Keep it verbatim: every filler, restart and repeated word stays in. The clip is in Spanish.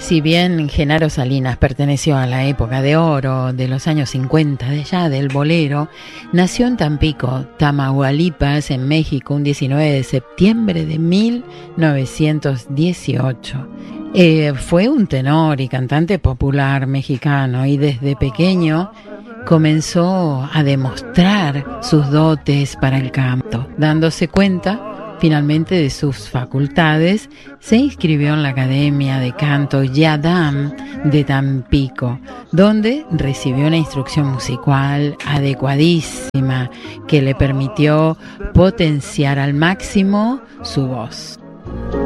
Si bien Genaro Salinas perteneció a la época de oro de los años cincuenta de allá del bolero, nació en Tampico, Tamaulipas, en México, un diecinueve de septiembre de mil novecientos dieciocho. Eh, fue un tenor y cantante popular mexicano y desde pequeño comenzó a demostrar sus dotes para el canto. Dándose cuenta finalmente de sus facultades, se inscribió en la Academia de Canto Yadam de Tampico, donde recibió una instrucción musical adecuadísima que le permitió potenciar al máximo su voz.